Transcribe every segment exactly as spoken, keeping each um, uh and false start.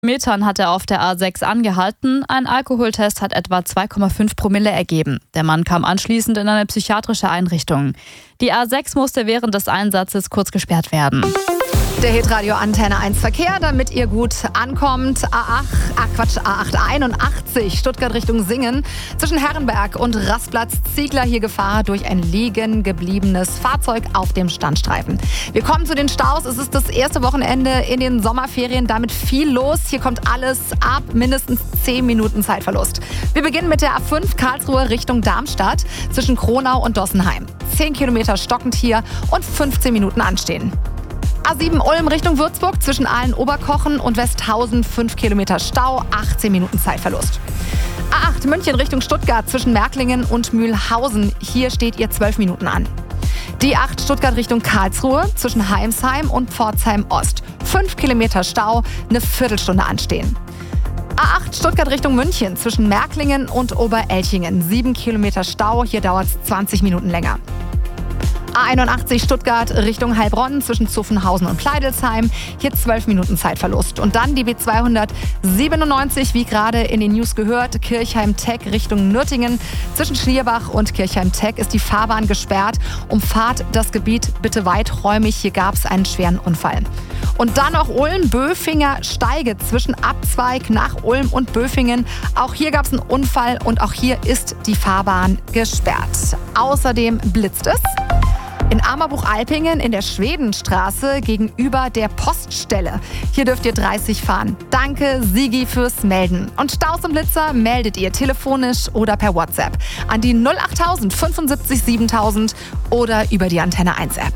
Metern hat er auf der A sechs angehalten. Ein Alkoholtest hat etwa zwei Komma fünf Promille ergeben. Der Mann kam anschließend in eine psychiatrische Einrichtung. Die A sechs musste während des Einsatzes kurz gesperrt werden. Der Hitradio Antenne eins Verkehr, damit ihr gut ankommt. A acht, ah Quatsch, A achthunderteinundachtzig, Stuttgart Richtung Singen. Zwischen Herrenberg und Rastplatz Ziegler hier Gefahr durch ein liegen gebliebenes Fahrzeug auf dem Standstreifen. Wir kommen zu den Staus. Es ist das erste Wochenende in den Sommerferien, damit viel los. Hier kommt alles ab mindestens zehn Minuten Zeitverlust. Wir beginnen mit der A fünf Karlsruhe Richtung Darmstadt zwischen Kronau und Dossenheim. zehn Kilometer stockend hier und fünfzehn Minuten anstehen. A sieben Ulm Richtung Würzburg zwischen Aalen-Oberkochen und Westhausen fünf Kilometer Stau, achtzehn Minuten Zeitverlust. A acht München Richtung Stuttgart zwischen Märklingen und Mühlhausen. Hier steht ihr zwölf Minuten an. Die acht Stuttgart Richtung Karlsruhe zwischen Heimsheim und Pforzheim Ost. fünf Kilometer Stau, eine Viertelstunde anstehen. A acht Stuttgart Richtung München zwischen Märklingen und Oberelchingen. sieben Kilometer Stau, hier dauert es zwanzig Minuten länger. A einundachtzig Stuttgart Richtung Heilbronn zwischen Zuffenhausen und Pleidelsheim. Hier zwölf Minuten Zeitverlust. Und dann die B zweihundertsiebenundneunzig, wie gerade in den News gehört, Kirchheim-Teck Richtung Nürtingen. Zwischen Schlierbach und Kirchheim-Teck ist die Fahrbahn gesperrt. Umfahrt das Gebiet bitte weiträumig. Hier gab es einen schweren Unfall. Und dann noch Ulm-Böfinger-Steige zwischen Abzweig nach Ulm und Böfingen. Auch hier gab es einen Unfall und auch hier ist die Fahrbahn gesperrt. Außerdem blitzt es in Ammerbuch-Alpingen in der Schwedenstraße gegenüber der Poststelle. Hier dürft ihr dreißig fahren. Danke, Sigi, fürs Melden. Und Staus und Blitzer meldet ihr telefonisch oder per WhatsApp an die null achttausend fünfundsiebzig siebentausend oder über die Antenne eins App.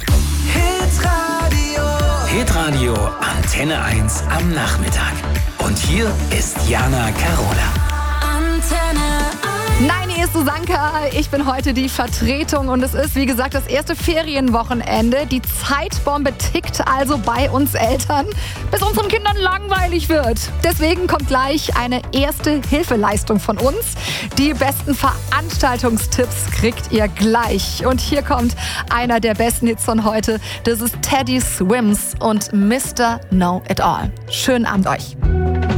Hitradio. Hitradio Antenne eins am Nachmittag. Und hier ist Jana Carola. Antenne Nein, hier ist Susanka. Ich bin heute die Vertretung und es ist, wie gesagt, das erste Ferienwochenende. Die Zeitbombe tickt also bei uns Eltern, bis unseren Kindern langweilig wird. Deswegen kommt gleich eine erste Hilfeleistung von uns. Die besten Veranstaltungstipps kriegt ihr gleich. Und hier kommt einer der besten Hits von heute. Das ist Teddy Swims und Mister Know It All. Schönen Abend euch.